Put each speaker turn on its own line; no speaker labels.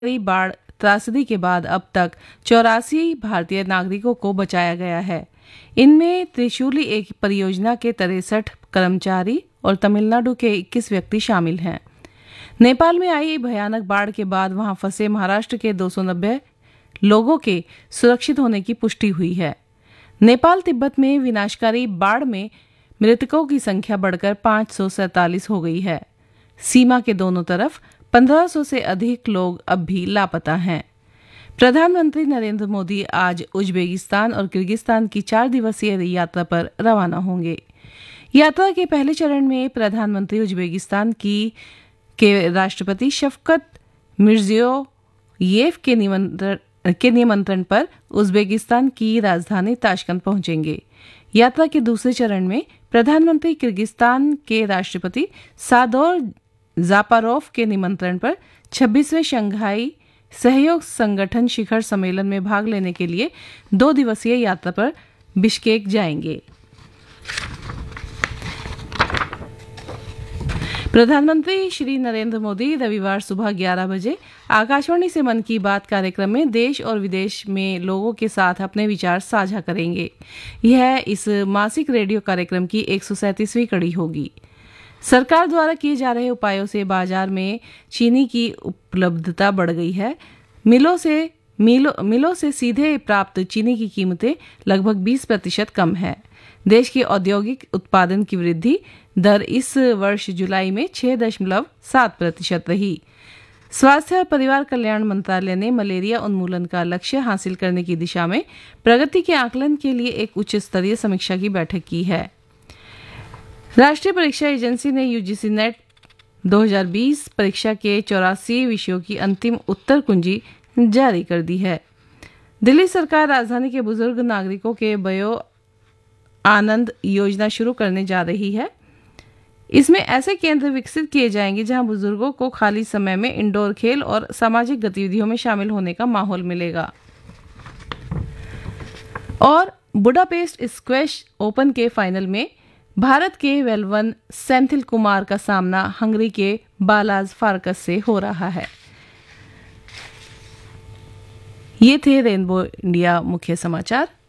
बाढ़ त्रासदी के बाद अब तक 84 भारतीय नागरिकों को बचाया गया है। इनमें त्रिशूली एक परियोजना के 63 कर्मचारी और तमिलनाडु के 21 व्यक्ति शामिल हैं। नेपाल में आई भयानक बाढ़ के बाद वहां फंसे महाराष्ट्र के 290 लोगों के सुरक्षित होने की पुष्टि हुई है। नेपाल तिब्बत में विनाशकारी बाढ़ में मृतकों की संख्या बढ़कर 547 हो गई है। सीमा के दोनों तरफ 1500 से अधिक लोग अब भी लापता हैं। प्रधानमंत्री नरेंद्र मोदी आज उज्बेकिस्तान और किर्गिस्तान की 4 दिवसीय यात्रा पर रवाना होंगे। यात्रा के पहले चरण में प्रधानमंत्री उज्बेकिस्तान के राष्ट्रपति शफकत मिर्जियोयेव के निमंत्रण पर उज्बेकिस्तान की राजधानी ताशकंद पहुंचेंगे। यात्रा के दूसरे चरण में प्रधानमंत्री किर्गिस्तान के राष्ट्रपति सादोर जापारोव के निमंत्रण पर 26वें शंघाई सहयोग संगठन शिखर सम्मेलन में भाग लेने के लिए 2 दिवसीय यात्रा पर बिश्केक जाएंगे। प्रधानमंत्री श्री नरेंद्र मोदी रविवार सुबह 11 बजे आकाशवाणी से मन की बात कार्यक्रम में देश और विदेश में लोगों के साथ अपने विचार साझा करेंगे। यह इस मासिक रेडियो कार्यक्रम की 137वीं कड़ी होगी। सरकार द्वारा किए जा रहे उपायों से बाजार में चीनी की उपलब्धता बढ़ गई है। मिलों से सीधे प्राप्त चीनी की कीमतें लगभग 20% कम है। देश के औद्योगिक उत्पादन की वृद्धि दर इस वर्ष जुलाई में 6.7% रही। स्वास्थ्य और परिवार कल्याण मंत्रालय ने मलेरिया उन्मूलन का लक्ष्य हासिल करने की दिशा में प्रगति के आकलन के लिए एक उच्च स्तरीय समीक्षा की बैठक की है। राष्ट्रीय परीक्षा एजेंसी ने यूजीसी नेट 2020 परीक्षा के 84 विषयों की अंतिम उत्तर कुंजी जारी कर दी है। दिल्ली सरकार राजधानी के बुजुर्ग नागरिकों के बयो आनंद योजना शुरू करने जा रही है। इसमें ऐसे केंद्र विकसित किए जाएंगे जहां बुजुर्गों को खाली समय में इंडोर खेल और सामाजिक गतिविधियों में शामिल होने का माहौल मिलेगा। और बुडापेस्ट स्क्वैश ओपन के फाइनल में भारत के वेलवन सेंथिल कुमार का सामना हंगरी के बालाज फारकस से हो रहा है। ये थे रेनबो इंडिया मुख्य समाचार।